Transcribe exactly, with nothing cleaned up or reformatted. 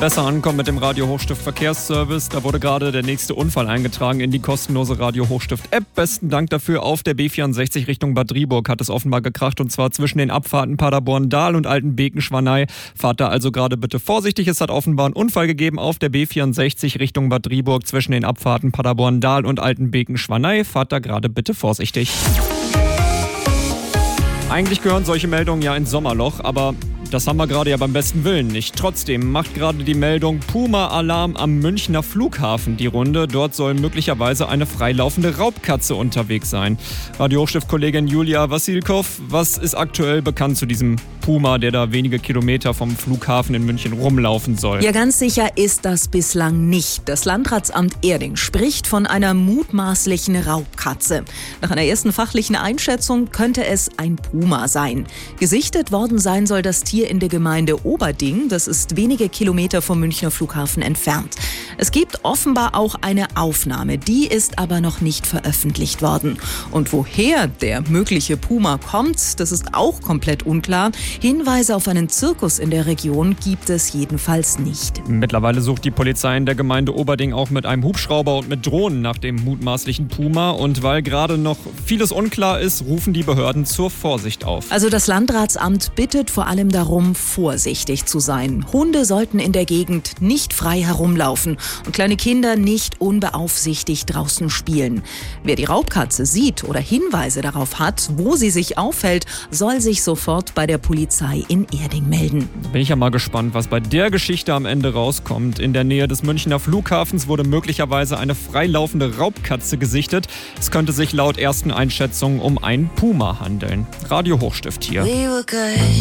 Besser ankommen mit dem Radio Hochstift Verkehrsservice. Da wurde gerade der nächste Unfall eingetragen in die kostenlose Radio Hochstift App. Besten Dank dafür. Auf der B vierundsechzig Richtung Bad Driburg hat es offenbar gekracht, und zwar zwischen den Abfahrten Paderborn-Dahl und Altenbeken-Schwanei. Fahrt da also gerade bitte vorsichtig. Es hat offenbar einen Unfall gegeben auf der B vierundsechzig Richtung Bad Driburg zwischen den Abfahrten Paderborn-Dahl und Altenbeken-Schwanei. Fahrt da gerade bitte vorsichtig. Eigentlich gehören solche Meldungen ja ins Sommerloch, aber das haben wir gerade ja beim besten Willen nicht. Trotzdem macht gerade die Meldung Puma-Alarm am Münchner Flughafen die Runde. Dort soll möglicherweise eine freilaufende Raubkatze unterwegs sein. Radio Hochstift-Kollegin Julia Wassilkow, was ist aktuell bekannt zu diesem Puma, der da wenige Kilometer vom Flughafen in München rumlaufen soll? Ja, ganz sicher ist das bislang nicht. Das Landratsamt Erding spricht von einer mutmaßlichen Raubkatze. Nach einer ersten fachlichen Einschätzung könnte es ein Puma sein. Gesichtet worden sein soll das Tier in der Gemeinde Oberding. Das ist wenige Kilometer vom Münchner Flughafen entfernt. Es gibt offenbar auch eine Aufnahme. Die ist aber noch nicht veröffentlicht worden. Und woher der mögliche Puma kommt, das ist auch komplett unklar. Hinweise auf einen Zirkus in der Region gibt es jedenfalls nicht. Mittlerweile sucht die Polizei in der Gemeinde Oberding auch mit einem Hubschrauber und mit Drohnen nach dem mutmaßlichen Puma. Und weil gerade noch vieles unklar ist, rufen die Behörden zur Vorsicht auf. Also das Landratsamt bittet vor allem darum, vorsichtig zu sein. Hunde sollten in der Gegend nicht frei herumlaufen und kleine Kinder nicht unbeaufsichtigt draußen spielen. Wer die Raubkatze sieht oder Hinweise darauf hat, wo sie sich aufhält, soll sich sofort bei der Polizei in Erding melden. Bin ich ja mal gespannt, was bei der Geschichte am Ende rauskommt. In der Nähe des Münchner Flughafens wurde möglicherweise eine freilaufende Raubkatze gesichtet. Es könnte sich laut ersten Einschätzungen um einen Puma handeln. Radio Hochstift hier.